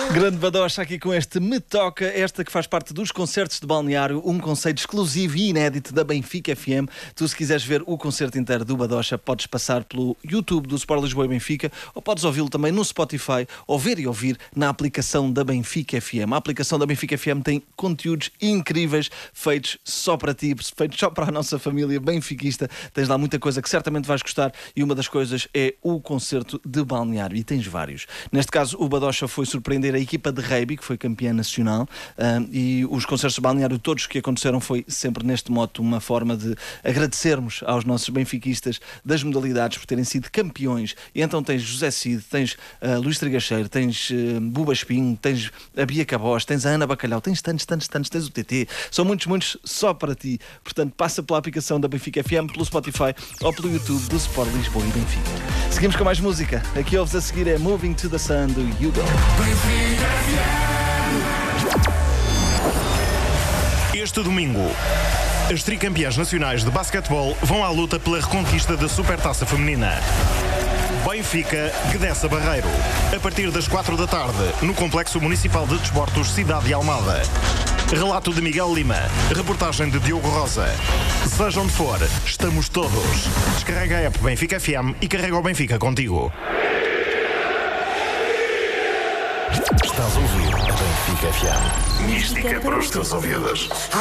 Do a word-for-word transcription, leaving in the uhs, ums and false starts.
Grande Badocha aqui com este Me Toca, esta que faz parte dos concertos de Balneário, um conceito exclusivo e inédito da Benfica F M. Tu, se quiseres ver o concerto inteiro do Badocha, podes passar pelo YouTube do Sport Lisboa e Benfica, ou podes ouvi-lo também no Spotify, ou ver e ouvir na aplicação da Benfica F M. A aplicação da Benfica F M tem conteúdos incríveis, feitos só para ti, feitos só para a nossa família benfiquista. Tens lá muita coisa que certamente vais gostar, e uma das coisas é o concerto de Balneário, e tens vários. Neste caso, o Badocha foi surpreender a equipa de rugby, que foi campeã nacional, um, e os concertos de Balneário todos que aconteceram foi sempre neste mote uma forma de agradecermos aos nossos benfiquistas das modalidades por terem sido campeões. E então tens José Cid, tens uh, Luís Trigacheiro, tens uh, Buba Espinho, tens a Bia Cabós, tens a Ana Bacalhau, tens tantos, tantos, tantos, tens o T T, são muitos, muitos só para ti. Portanto, passa pela aplicação da Benfica F M, pelo Spotify ou pelo YouTube do Sport Lisboa e Benfica. Seguimos com mais música. Aqui ouves a seguir é Moving to the Sun do Hugo. Este domingo, as tricampeãs nacionais de basquetebol vão à luta pela reconquista da Supertaça Feminina. Benfica, Guedessa Barreiro. A partir das quatro da tarde, no Complexo Municipal de Desportos Cidade de Almada. Relato de Miguel Lima. Reportagem de Diogo Rosa. Seja onde for, estamos todos. Descarrega a app Benfica F M e carrega o Benfica contigo. Estás a ouvir a Benfica F M. Mística para os teus ouvidos.